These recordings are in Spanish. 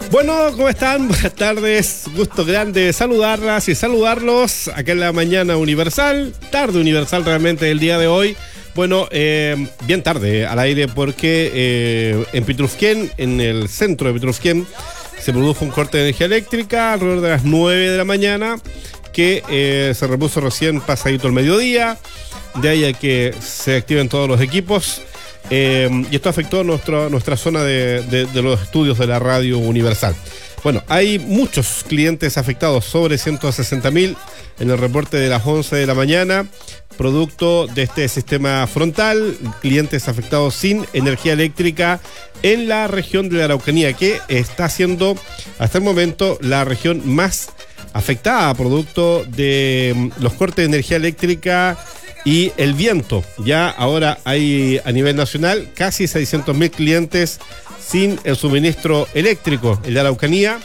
Bueno, ¿cómo están? Buenas tardes, gusto grande saludarlas y saludarlos acá en la mañana universal, tarde universal realmente el día de hoy. Bueno, bien tarde al aire porque en Pitrufquén, en el centro de Pitrufquén, se produjo un corte de energía eléctrica alrededor de las 9 de la mañana que se repuso recién pasadito el mediodía, de ahí a que se activen todos los equipos. Y esto afectó nuestra zona de los estudios de la radio universal. Bueno, hay muchos clientes afectados, sobre 160.000 en el reporte de las 11 de la mañana, producto de este sistema frontal, clientes afectados sin energía eléctrica en la región de la Araucanía, que está siendo hasta el momento la región más afectada, producto de los cortes de energía eléctrica y el viento. Ya ahora hay a nivel nacional casi 600.000 clientes sin el suministro eléctrico en la Araucanía.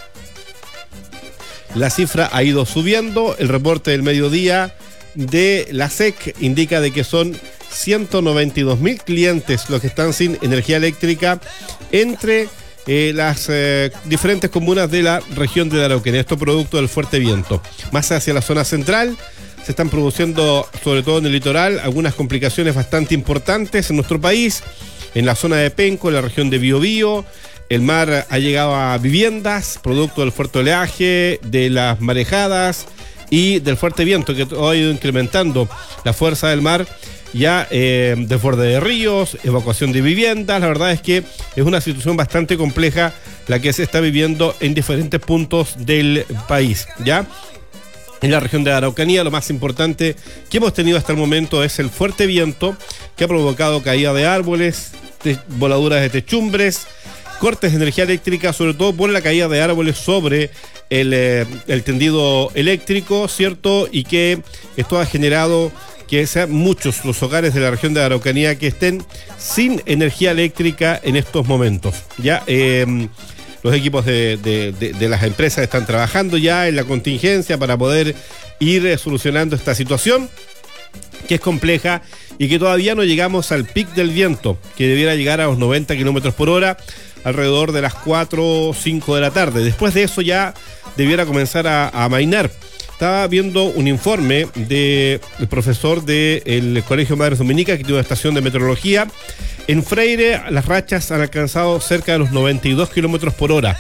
La cifra ha ido subiendo. El reporte del mediodía de la SEC indica de que son 192.000 clientes los que están sin energía eléctrica entre las diferentes comunas de la región de la Araucanía. Esto producto del fuerte viento. Más hacia la zona central se están produciendo, sobre todo en el litoral, algunas complicaciones bastante importantes en nuestro país. En la zona de Penco, en la región de Biobío, el mar ha llegado a viviendas, producto del fuerte oleaje, de las marejadas y del fuerte viento que ha ido incrementando la fuerza del mar. Ya desborde de ríos, evacuación de viviendas. La verdad es que es una situación bastante compleja la que se está viviendo en diferentes puntos del país, ¿ya? En la región de la Araucanía, lo más importante que hemos tenido hasta el momento es el fuerte viento que ha provocado caída de árboles, voladuras de techumbres, cortes de energía eléctrica, sobre todo por la caída de árboles sobre el tendido eléctrico, ¿cierto? Y que esto ha generado que sean muchos los hogares de la región de la Araucanía que estén sin energía eléctrica en estos momentos. Ya los equipos de las empresas están trabajando ya en la contingencia para poder ir solucionando esta situación, que es compleja y que todavía no llegamos al pic del viento, que debiera llegar a los 90 kilómetros por hora alrededor de las 4 o 5 de la tarde. Después de eso ya debiera comenzar a amainar. Estaba viendo un informe del profesor del Colegio Madres Dominicas, que tiene una estación de meteorología. En Freire, las rachas han alcanzado cerca de los 92 kilómetros por hora.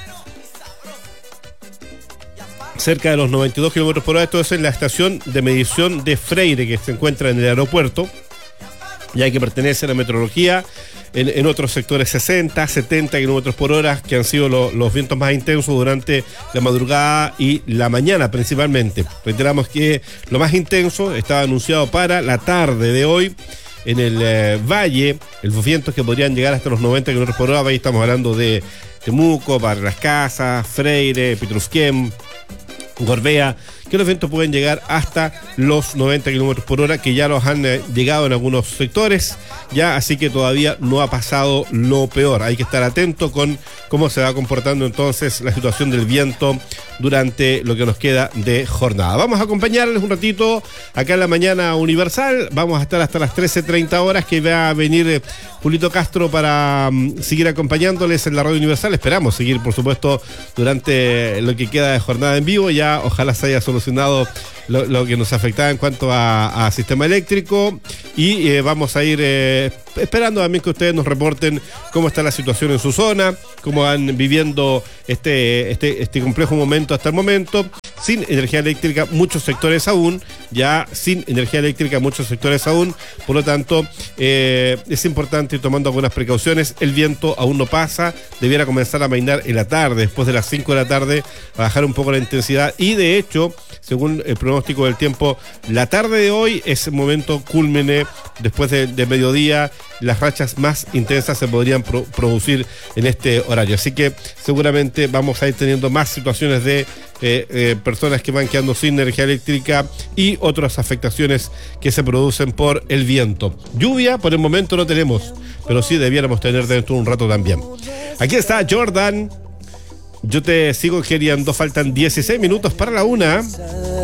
Cerca de los 92 kilómetros por hora. Esto es en la estación de medición de Freire, que se encuentra en el aeropuerto, ya que pertenece a la meteorología. En otros sectores 60, 70 kilómetros por hora, que han sido los vientos más intensos durante la madrugada y la mañana principalmente. Reiteramos que lo más intenso estaba anunciado para la tarde de hoy en el valle, los vientos que podrían llegar hasta los 90 kilómetros por hora. Ahí estamos hablando de Temuco, Barrio Las Casas, Freire, Pitrufquén, Gorbea, que los vientos pueden llegar hasta los 90 kilómetros por hora, que ya los han llegado en algunos sectores, ya, así que todavía no ha pasado lo peor. Hay que estar atento con cómo se va comportando entonces la situación del viento durante lo que nos queda de jornada. Vamos a acompañarles un ratito acá en la mañana universal. Vamos a estar hasta las 13:30 horas, que va a venir Julito Castro para seguir acompañándoles en la radio universal. Esperamos seguir, por supuesto, durante lo que queda de jornada en vivo. Ya ojalá se haya solucionado lo que nos afectaba en cuanto a sistema eléctrico, y vamos a ir esperando también que ustedes nos reporten cómo está la situación en su zona, cómo van viviendo este complejo momento hasta el momento. Sin energía eléctrica muchos sectores aún, por lo tanto es importante ir tomando algunas precauciones. El viento aún no pasa, debiera comenzar a amainar en la tarde, después de las 5 de la tarde, a bajar un poco la intensidad, y de hecho, según el pronóstico del tiempo, la tarde de hoy es el momento cúlmine. Después de mediodía, las rachas más intensas se podrían producir en este horario, así que seguramente vamos a ir teniendo más situaciones de personas que van quedando sin energía eléctrica y otras afectaciones que se producen por el viento. Lluvia por el momento no tenemos, pero sí debiéramos tener dentro de un rato también. Aquí está Jordan. Yo te sigo queriendo. Faltan 16 minutos para la 1.